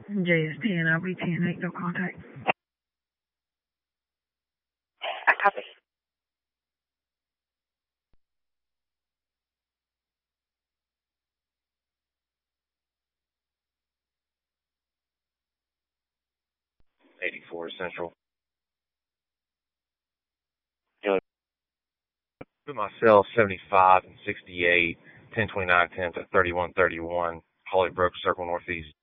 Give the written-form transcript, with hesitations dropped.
JS10, I'll be 10-8, no contact. I copy. '84 Central. Put myself 75 and 68, 1029 10 to 3131, Hollybrook Circle Northeast.